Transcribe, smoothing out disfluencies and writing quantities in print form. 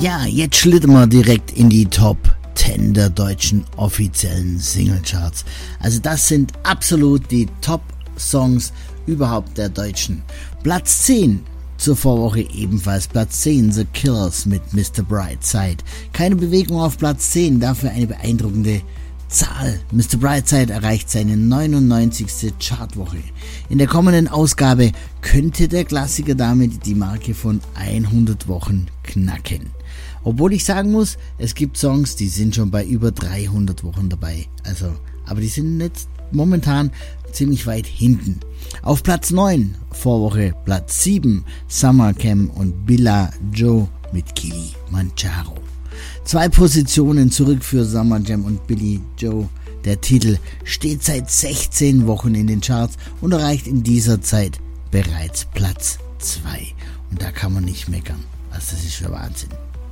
Ja, jetzt schlittern wir direkt in die Top 10 der deutschen offiziellen Singlecharts. Also das sind absolut die Top-Songs überhaupt der Deutschen. Platz 10 zur Vorwoche ebenfalls. Platz 10 The Killers mit Mr. Brightside. Keine Bewegung auf Platz 10, dafür eine beeindruckende Zahl. Mr. Brightside erreicht seine 99. Chartwoche. In der kommenden Ausgabe könnte der Klassiker damit die Marke von 100 Wochen knacken. Obwohl ich sagen muss, es gibt Songs, die sind schon bei über 300 Wochen dabei. Aber die sind jetzt momentan ziemlich weit hinten. Auf Platz 9, Vorwoche Platz 7, Summer Cam und Billa Joe mit Kilimanjaro. 2 Positionen zurück für Summer Jam und Billy Joe. Der Titel steht seit 16 Wochen in den Charts und erreicht in dieser Zeit bereits Platz 2. Und da kann man nicht meckern. Also das ist für Wahnsinn.